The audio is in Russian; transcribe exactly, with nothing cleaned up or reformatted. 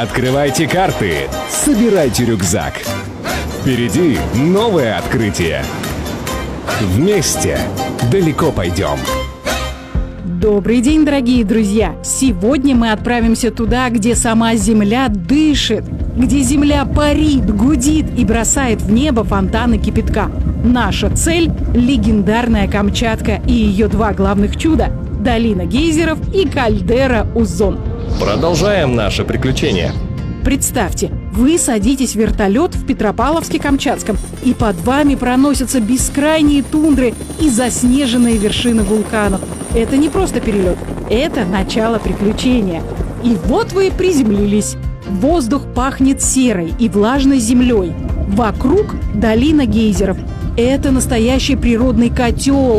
Открывайте карты, собирайте рюкзак. Впереди новое открытие. Вместе далеко пойдем. Добрый день, дорогие друзья! Сегодня мы отправимся туда, где сама Земля дышит, где Земля парит, гудит и бросает в небо фонтаны кипятка. Наша цель – легендарная Камчатка и ее два главных чуда – долина гейзеров и кальдера Узон. Продолжаем наше приключение. Представьте, вы садитесь в вертолет в Петропавловске-Камчатском, и под вами проносятся бескрайние тундры и заснеженные вершины вулканов. Это не просто перелет, это начало приключения. И вот вы приземлились. Воздух пахнет серой и влажной землей. Вокруг долина гейзеров. Это настоящий природный котел,